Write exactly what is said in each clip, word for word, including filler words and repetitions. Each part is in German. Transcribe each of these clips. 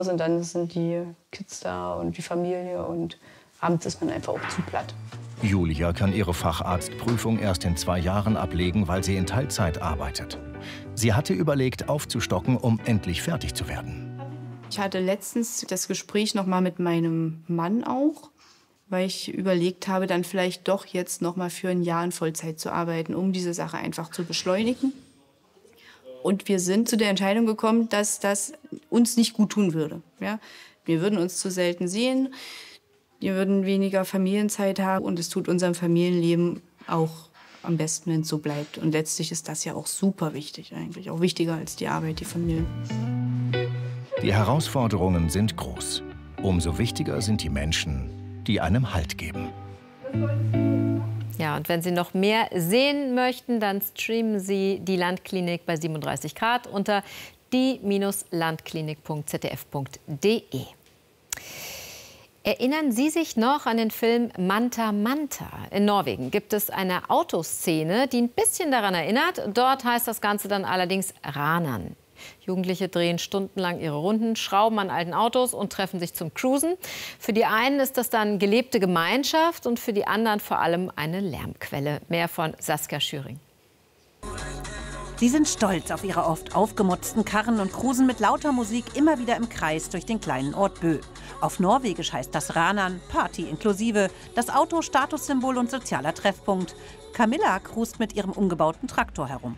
Und dann sind die Kids da und die Familie und abends ist man einfach auch zu platt. Julia kann ihre Facharztprüfung erst in zwei Jahren ablegen, weil sie in Teilzeit arbeitet. Sie hatte überlegt, aufzustocken, um endlich fertig zu werden. Ich hatte letztens das Gespräch noch mal mit meinem Mann auch, weil ich überlegt habe, dann vielleicht doch jetzt noch mal für ein Jahr in Vollzeit zu arbeiten, um diese Sache einfach zu beschleunigen. Und wir sind zu der Entscheidung gekommen, dass das uns nicht gut tun würde. Ja? Wir würden uns zu selten sehen, wir würden weniger Familienzeit haben und es tut unserem Familienleben auch am besten, wenn es so bleibt. Und letztlich ist das ja auch super wichtig eigentlich, auch wichtiger als die Arbeit, die Familie. Die Herausforderungen sind groß. Umso wichtiger sind die Menschen, die einem Halt geben. Ja, und wenn Sie noch mehr sehen möchten, dann streamen Sie die Landklinik bei siebenunddreißig Grad unter die Landklinik punkt z d f punkt d e. Erinnern Sie sich noch an den Film Manta Manta? In Norwegen gibt es eine Autoszene, die ein bisschen daran erinnert. Dort heißt das Ganze dann allerdings Ranern. Jugendliche drehen stundenlang ihre Runden, schrauben an alten Autos und treffen sich zum Cruisen. Für die einen ist das dann gelebte Gemeinschaft und für die anderen vor allem eine Lärmquelle. Mehr von Saskia Schüring. Sie sind stolz auf ihre oft aufgemotzten Karren und cruisen mit lauter Musik immer wieder im Kreis durch den kleinen Ort Bø. Auf Norwegisch heißt das Ranern, Party inklusive, das Auto Statussymbol und sozialer Treffpunkt. Camilla cruist mit ihrem umgebauten Traktor herum.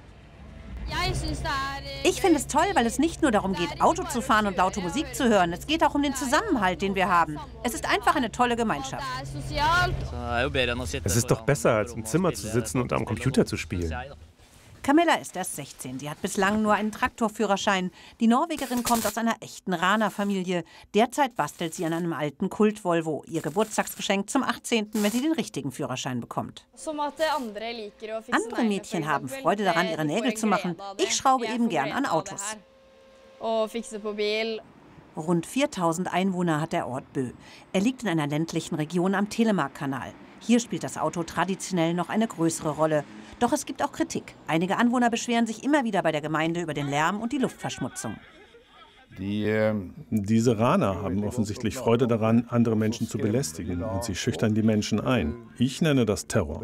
Ich finde es toll, weil es nicht nur darum geht, Auto zu fahren und laute Musik zu hören. Es geht auch um den Zusammenhalt, den wir haben. Es ist einfach eine tolle Gemeinschaft. Es ist doch besser, als im Zimmer zu sitzen und am Computer zu spielen. Camilla ist erst sechzehn. Sie hat bislang nur einen Traktorführerschein. Die Norwegerin kommt aus einer echten Raner-Familie. Derzeit bastelt sie an einem alten Kult-Volvo. Ihr Geburtstagsgeschenk zum achtzehnten, wenn sie den richtigen Führerschein bekommt. Andere Mädchen haben Freude daran, ihre Nägel zu machen. Ich schraube eben gern an Autos. Rund viertausend Einwohner hat der Ort Bø. Er liegt in einer ländlichen Region am Telemark-Kanal. Hier spielt das Auto traditionell noch eine größere Rolle. Doch es gibt auch Kritik. Einige Anwohner beschweren sich immer wieder bei der Gemeinde über den Lärm und die Luftverschmutzung. Die, äh, diese Raner haben offensichtlich Freude daran, andere Menschen zu belästigen. Und sie schüchtern die Menschen ein. Ich nenne das Terror.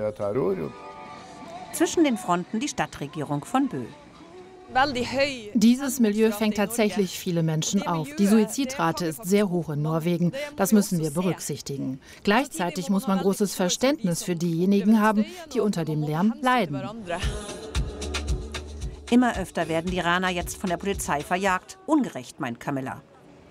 Zwischen den Fronten die Stadtregierung von Bø. Dieses Milieu fängt tatsächlich viele Menschen auf. Die Suizidrate ist sehr hoch in Norwegen. Das müssen wir berücksichtigen. Gleichzeitig muss man großes Verständnis für diejenigen haben, die unter dem Lärm leiden. Immer öfter werden die Raner jetzt von der Polizei verjagt. Ungerecht, meint Camilla.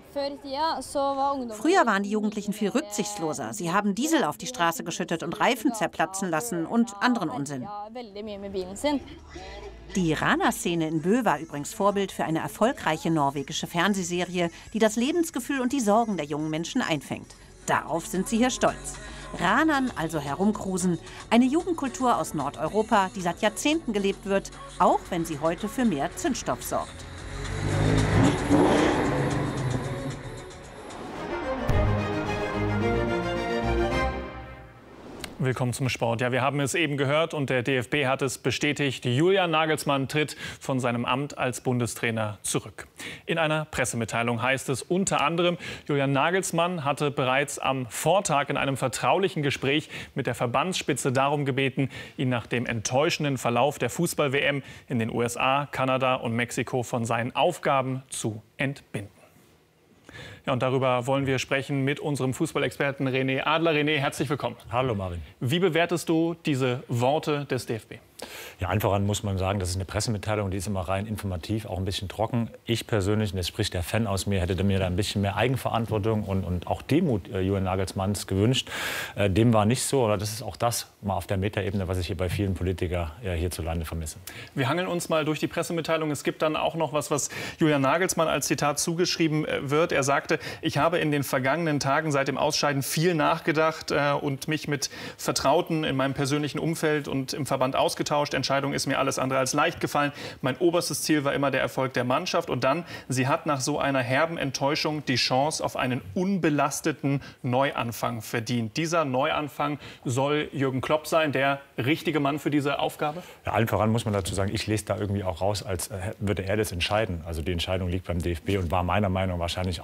Früher waren die Jugendlichen viel rücksichtsloser. Sie haben Diesel auf die Straße geschüttet und Reifen zerplatzen lassen und anderen Unsinn. Die Raner-Szene in Bø war übrigens Vorbild für eine erfolgreiche norwegische Fernsehserie, die das Lebensgefühl und die Sorgen der jungen Menschen einfängt. Darauf sind sie hier stolz. Ranern, also herumcruisen, eine Jugendkultur aus Nordeuropa, die seit Jahrzehnten gelebt wird, auch wenn sie heute für mehr Zündstoff sorgt. Willkommen zum Sport. Ja, wir haben es eben gehört und der D F B hat es bestätigt. Julian Nagelsmann tritt von seinem Amt als Bundestrainer zurück. In einer Pressemitteilung heißt es unter anderem, Julian Nagelsmann hatte bereits am Vortag in einem vertraulichen Gespräch mit der Verbandsspitze darum gebeten, ihn nach dem enttäuschenden Verlauf der Fußball-W M in den U S A, Kanada und Mexiko von seinen Aufgaben zu entbinden. Ja, und darüber wollen wir sprechen mit unserem Fußballexperten René Adler. René, herzlich willkommen. Hallo Marvin. Wie bewertest du diese Worte des D F B? Ja, einfach an muss man sagen, das ist eine Pressemitteilung, die ist immer rein informativ, auch ein bisschen trocken. Ich persönlich, und das spricht der Fan aus mir, hätte mir da ein bisschen mehr Eigenverantwortung und, und auch Demut äh, Julian Nagelsmanns gewünscht. Äh, dem war nicht so, oder das ist auch das mal auf der Metaebene, was ich hier bei vielen Politikern ja, hierzulande vermisse. Wir hangeln uns mal durch die Pressemitteilung. Es gibt dann auch noch was, was Julian Nagelsmann als Zitat zugeschrieben wird. Er sagte, ich habe in den vergangenen Tagen seit dem Ausscheiden viel nachgedacht äh, und mich mit Vertrauten in meinem persönlichen Umfeld und im Verband ausgetauscht. Entscheidung ist mir alles andere als leicht gefallen. Mein oberstes Ziel war immer der Erfolg der Mannschaft. Und dann, sie hat nach so einer herben Enttäuschung die Chance auf einen unbelasteten Neuanfang verdient. Dieser Neuanfang soll Jürgen Klopp sein, der richtige Mann für diese Aufgabe? Ja, allen voran muss man dazu sagen, ich lese da irgendwie auch raus, als würde er das entscheiden. Also die Entscheidung liegt beim D F B und war meiner Meinung nach wahrscheinlich auch